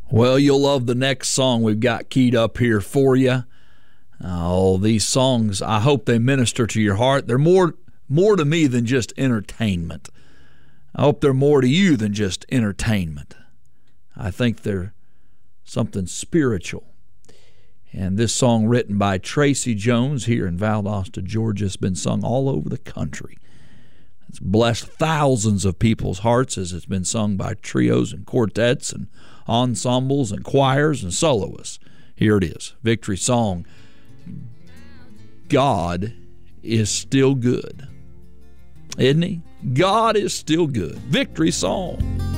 Well, you'll love the next song we've got keyed up here for you. Oh, these songs, I hope they minister to your heart. They're more to me than just entertainment. I hope they're more to you than just entertainment. I think they're something spiritual. And this song, written by Tracy Jones here in Valdosta, Georgia, has been sung all over the country. It's blessed thousands of people's hearts as it's been sung by trios and quartets and ensembles and choirs and soloists. Here it is, Victory Song. God is still good, isn't he? God is still good. Victory Song.